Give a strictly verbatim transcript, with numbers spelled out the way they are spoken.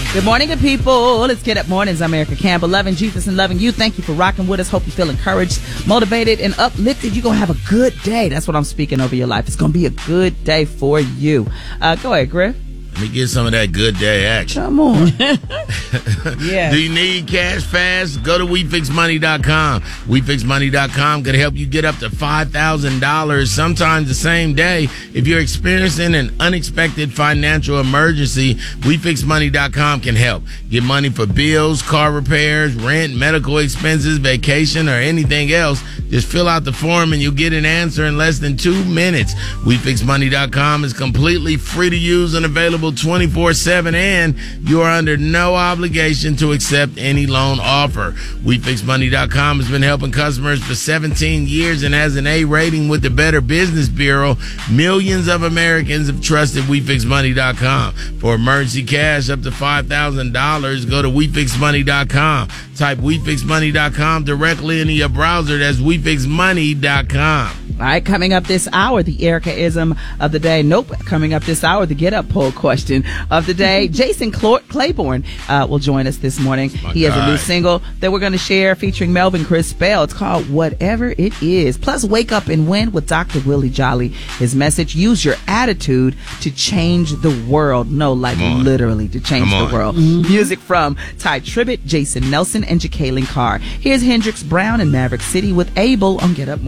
Good morning, good people. Let's get up mornings. I'm Erica Campbell, loving Jesus and loving you. Thank you for rocking with us. Hope you feel encouraged, motivated, and uplifted. You're going to have a good day. That's what I'm speaking over your life. It's going to be a good day for you. Uh, go ahead, Griff. Let me get some of that good day action. Come on. Yeah. Do you need cash fast? Go to we fix money dot com. we fix money dot com can help you get up to five thousand dollars sometimes the same day. If you're experiencing an unexpected financial emergency, we fix money dot com can help. Get money for bills, car repairs, rent, medical expenses, vacation, or anything else. Just fill out the form and you'll get an answer in less than two minutes. we fix money dot com is completely free to use and available twenty-four seven, and you are under no obligation to accept any loan offer. we fix money dot com has been helping customers for seventeen years and has an A rating with the Better Business Bureau. Millions of Americans have trusted we fix money dot com. For emergency cash up to five thousand dollars, go to we fix money dot com. Type we fix money dot com directly into your browser. That's we fix money dot com. All right, coming up this hour, the Erica-ism of the day. Nope, coming up this hour, the get-up poll question of the day. Jason Cl- Claiborne uh, will join us this morning. My he has guy. a new single that we're going to share featuring Melvin Chris Bell. It's called Whatever It Is. Plus, Wake Up and Win with Doctor Willie Jolly. His message, use your attitude to change the world. No, like literally to change Come the on. world. Mm-hmm. Music from Ty Tribbett, Jason Nelson, and Jacqueline Carr. Here's Hendrix Brown and Maverick City with Abel on Get Up Morning.